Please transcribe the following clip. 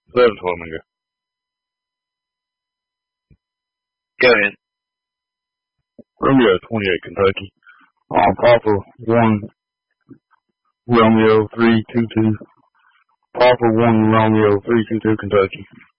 Service Flamingo. Go ahead. Romeo 28, Kentucky. Papa 1, Romeo 322. Papa 1, Romeo 322, Kentucky.